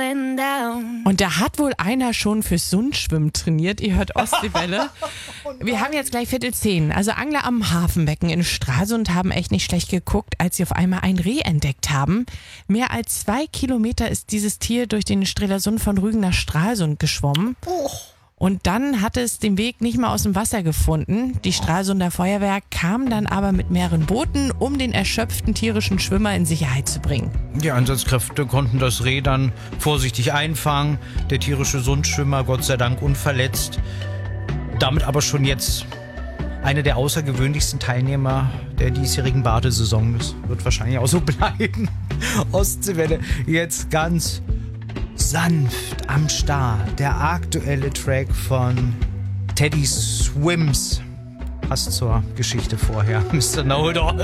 going down. Und da hat wohl einer schon fürs Sundschwimmen trainiert. Ihr hört Ostseewelle. Wir haben jetzt gleich 9:15. Also Angler am Hafenbecken in Stralsund haben echt nicht schlecht geguckt, als sie auf einmal ein Reh entdeckt haben. Mehr als 2 Kilometer ist dieses Tier durch den Strelasund von Rügen nach Stralsund geschwommen. Und dann hat es den Weg nicht mal aus dem Wasser gefunden. Die Stralsunder Feuerwehr kam dann aber mit mehreren Booten, um den erschöpften tierischen Schwimmer in Sicherheit zu bringen. Die Einsatzkräfte konnten das Reh dann vorsichtig einfangen. Der tierische Sundschwimmer, Gott sei Dank, unverletzt. Damit aber schon jetzt einer der außergewöhnlichsten Teilnehmer der diesjährigen Badesaison. Das wird wahrscheinlich auch so bleiben. Ostseewelle jetzt ganz sanft am Start. Der aktuelle Track von Teddy Swims. Passt zur Geschichte vorher. Mr. Know-It-All.